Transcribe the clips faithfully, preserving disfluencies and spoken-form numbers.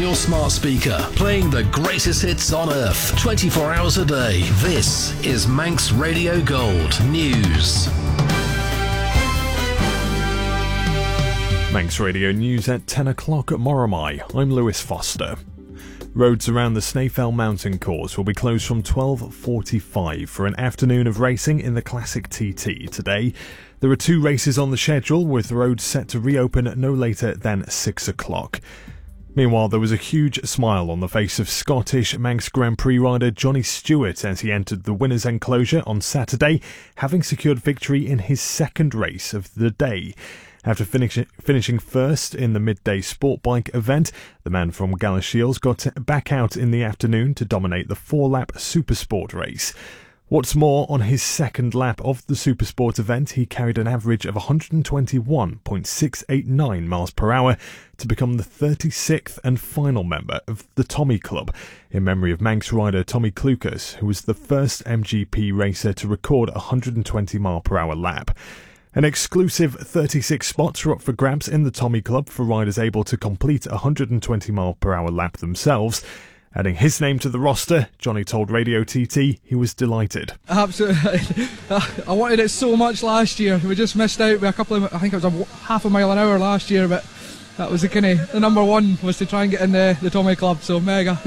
your smart speaker, playing the greatest hits on earth, twenty-four hours a day. This is Manx Radio Gold News. Manx Radio News at ten o'clock at Moromai. I'm Lewis Foster. Roads around the Snaefell Mountain course will be closed from twelve forty-five for an afternoon of racing in the Classic T T today. There are two races on the schedule, with the roads set to reopen no later than six o'clock. Meanwhile, there was a huge smile on the face of Scottish Manx Grand Prix rider Johnny Stewart as he entered the winner's enclosure on Saturday, having secured victory in his second race of the day. After finish, finishing first in the midday sport bike event, the man from Galashiels got back out in the afternoon to dominate the four-lap Supersport race. What's more, on his second lap of the Supersport event, he carried an average of one hundred twenty-one point six eight nine miles per hour to become the thirty-sixth and final member of the Tommy Club, in memory of Manx rider Tommy Clucas, who was the first M G P racer to record a one hundred twenty mile per hour lap. An exclusive thirty-six spots are up for grabs in the Tommy Club for riders able to complete a one hundred twenty mile per hour lap themselves. Adding his name to the roster, Johnny told Radio T T he was delighted. Absolutely. I wanted it so much last year. We just missed out by a couple of, I think it was a half a mile an hour last year, but that was the kind of, the number one was to try and get in the, the Tommy Club, so mega.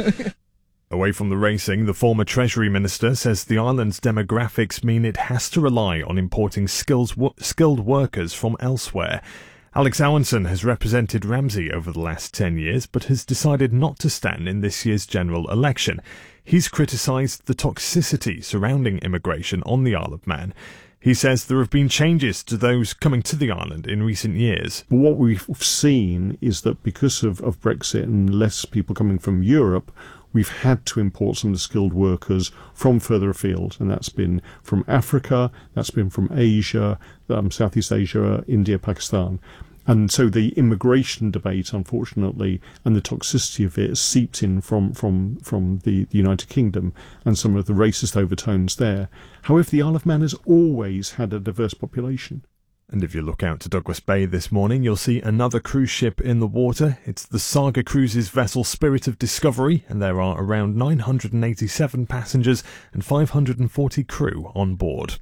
Away from the racing, the former Treasury Minister says the island's demographics mean it has to rely on importing skills, wo- skilled workers from elsewhere. Alex Awenson has represented Ramsey over the last ten years, but has decided not to stand in this year's general election. He's criticised the toxicity surrounding immigration on the Isle of Man. He says there have been changes to those coming to the island in recent years. What we've seen is that because of, of Brexit and less people coming from Europe, we've had to import some of the skilled workers from further afield, and that's been from Africa, that's been from Asia, um, Southeast Asia, India, Pakistan. And so the immigration debate, unfortunately, and the toxicity of it has seeped in from, from, from the, the United Kingdom and some of the racist overtones there. However, the Isle of Man has always had a diverse population. And if you look out to Douglas Bay this morning, you'll see another cruise ship in the water. It's the Saga Cruises vessel Spirit of Discovery, and there are around nine hundred eighty-seven passengers and five hundred forty crew on board.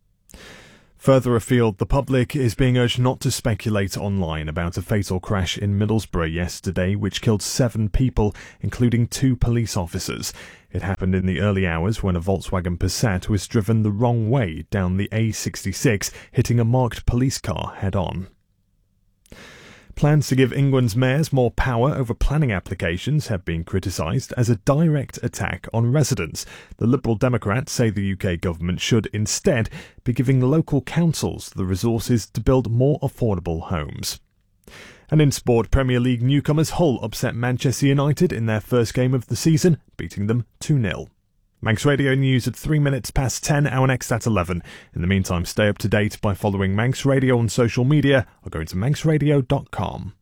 Further afield, the public is being urged not to speculate online about a fatal crash in Middlesbrough yesterday, which killed seven people, including two police officers. It happened in the early hours when a Volkswagen Passat was driven the wrong way down the A sixty-six, hitting a marked police car head-on. Plans to give England's mayors more power over planning applications have been criticised as a direct attack on residents. The Liberal Democrats say the U K government should instead be giving local councils the resources to build more affordable homes. And in sport, Premier League newcomers Hull upset Manchester United in their first game of the season, beating them two nil. Manx Radio News at three minutes past ten, our next at eleven. In the meantime, stay up to date by following Manx Radio on social media or going to manx radio dot com.